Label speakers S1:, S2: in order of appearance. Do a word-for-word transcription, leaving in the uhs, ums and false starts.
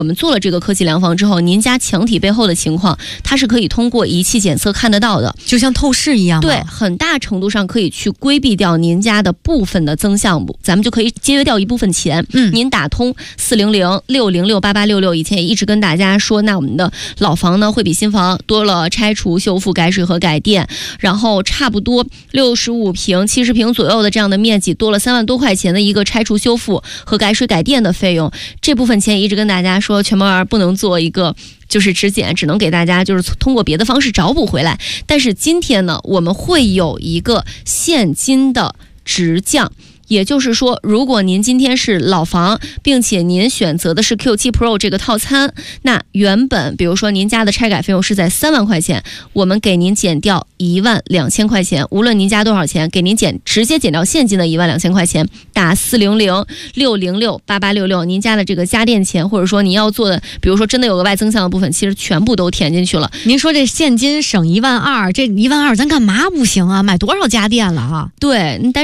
S1: 我们做了这个科技量房之后，您家墙体背后的情况，它是可以通过仪器检测看得到的，
S2: 就像透视一样。
S1: 对，很大程度上可以去规避掉您家的部分的增项目，咱们就可以节约掉一部分钱。
S2: 嗯，
S1: 您打通四零零六零六八八六六，以前也一直跟大家说，那我们的老房呢会比新房多了拆除、修复、改水和改电，然后差不多六十五平、七十平左右的这样的面积，多了三万多块钱的一个拆除、修复和改水改电的费用。这部分钱也一直跟大家说。说全猫儿不能做一个就是直减，只能给大家就是通过别的方式找补回来。但是今天呢，我们会有一个现金的直降。也就是说，如果您今天是老房，并且您选择的是 Q 七 Pro 这个套餐，那原本比如说您家的拆改费用是在三万块钱，我们给您减掉一万两千块钱，无论您家多少钱，给您减直接减掉现金的一万两千块钱，打四零零六零六八八六六，您家的这个家电钱，或者说您要做的，比如说真的有额外增项的部分，其实全部都填进去了。
S2: 您说这现金省一万二，这一万二咱干嘛不行啊？买多少家电了啊？
S1: 对，但